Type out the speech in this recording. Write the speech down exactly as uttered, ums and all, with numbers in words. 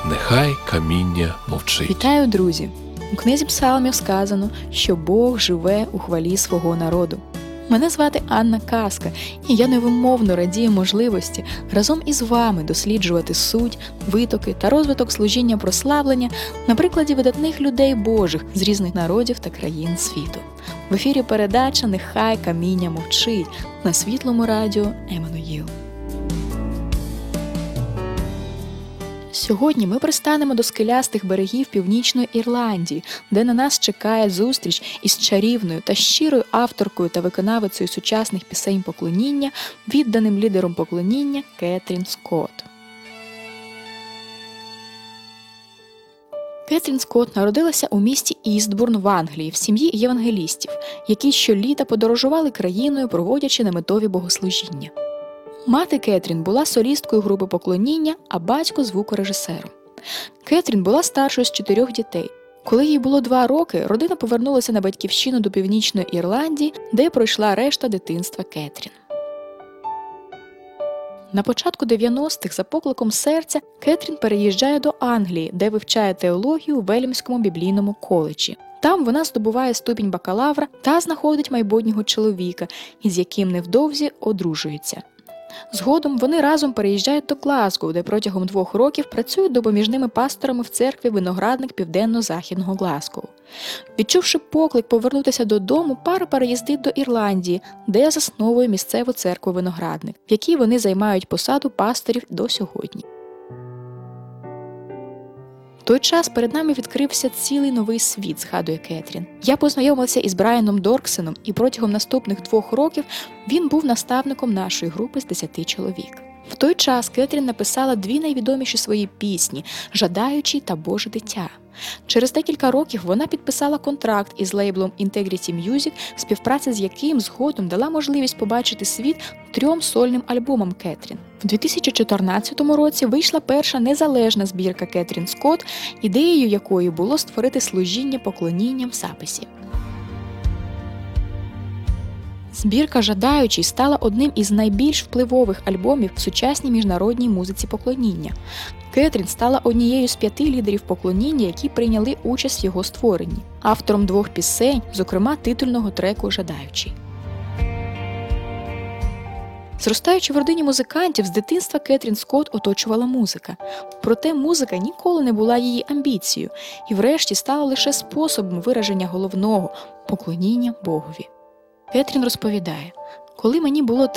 нехай каміння мовчить. Вітаю, друзі! У книзі Псалмів сказано, що Бог живе у хвалі свого народу. Мене звати Анна Казка, і я невимовно радію можливості разом із вами досліджувати суть, витоки та розвиток служіння прославлення на прикладі видатних людей Божих з різних народів та країн світу. В ефірі передача «Нехай каміння мовчить» на світлому радіо Еммануїл. Сьогодні ми пристанемо до скелястих берегів Північної Ірландії, де на нас чекає зустріч із чарівною та щирою авторкою та виконавицею сучасних пісень поклоніння, відданим лідером поклоніння Кетрін Скотт. Кетрін Скотт народилася у місті Істбурн в Англії в сім'ї євангелістів, які щоліта подорожували країною, проводячи наметові богослужіння. Мати Кетрін була солісткою групи поклоніння, а батько – звукорежисером. Кетрін була старшою з чотирьох дітей. Коли їй було два роки, родина повернулася на батьківщину до Північної Ірландії, де пройшла решта дитинства Кетрін. На початку дев'яностих за покликом серця Кетрін переїжджає до Англії, де вивчає теологію у Велімському біблійному коледжі. Там вона здобуває ступінь бакалавра та знаходить майбутнього чоловіка, із яким невдовзі одружується. Згодом вони разом переїжджають до Глазго, де протягом двох років працюють допоміжними пасторами в церкві «Виноградник» південно-західного Глазго. Відчувши поклик повернутися додому, пара переїздить до Ірландії, де засновує місцеву церкву «Виноградник», в якій вони займають посаду пасторів до сьогодні. В той час перед нами відкрився цілий новий світ, згадує Кетрін. Я познайомилася із Брайаном Дорксеном, і протягом наступних двох років він був наставником нашої групи з десяти чоловік. В той час Кетрін написала дві найвідоміші свої пісні «Жадаючий» та «Боже дитя». Через декілька років вона підписала контракт із лейблом Integrity Music, співпраця з яким згодом дала можливість побачити світ трьом сольним альбомам Кетрін. В дві тисячі чотирнадцятому році вийшла перша незалежна збірка Кетрін Скотт, ідеєю якої було створити служіння поклонінням в записі. Збірка «Жадаючий» стала одним із найбільш впливових альбомів в сучасній міжнародній музиці поклоніння. Кетрін стала однією з п'яти лідерів поклоніння, які прийняли участь в його створенні. Автором двох пісень, зокрема титульного треку «Жадаючий». Зростаючи в родині музикантів, з дитинства Кетрін Скотт оточувала музика. Проте музика ніколи не була її амбіцією і врешті стала лише способом вираження головного – поклоніння Богові. Кетрін розповідає: «Коли мені було